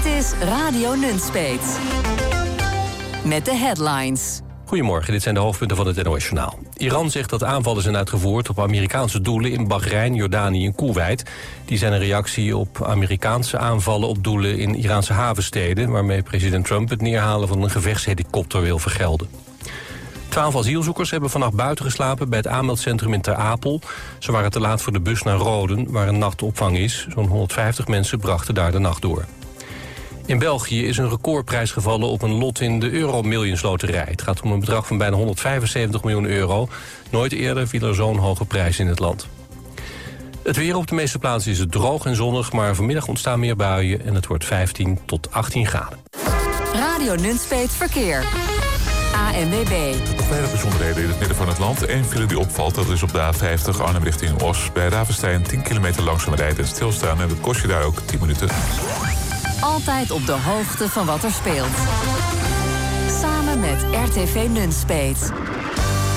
Dit is Radio Nunspeet. Met de headlines. Goedemorgen, dit zijn de hoofdpunten van het NOS-journaal. Iran zegt dat aanvallen zijn uitgevoerd op Amerikaanse doelen in Bahrein, Jordanië en Koeweit. Die zijn een reactie op Amerikaanse aanvallen op doelen in Iraanse havensteden, waarmee president Trump het neerhalen van een gevechtshelikopter wil vergelden. 12 asielzoekers hebben vannacht buiten geslapen bij het aanmeldcentrum in Ter Apel. Ze waren te laat voor de bus naar Roden, waar een nachtopvang is. Zo'n 150 mensen brachten daar de nacht door. In België is een recordprijs gevallen op een lot in de Euro-Millions loterij. Het gaat om een bedrag van bijna 175 miljoen euro. Nooit eerder viel er zo'n hoge prijs in het land. Het weer op de meeste plaatsen is het droog en zonnig, maar vanmiddag ontstaan meer buien en het wordt 15 tot 18 graden. Radio Nunspeet Verkeer. ANWB. Weinig bijzonderheden in het midden van het land. Eén file die opvalt, dat is op de A50 Arnhem richting Os. Bij Ravenstein 10 kilometer langzaam rijden en stilstaan. En dat kost je daar ook 10 minuten. Altijd op de hoogte van wat er speelt. Samen met RTV Nunspeet.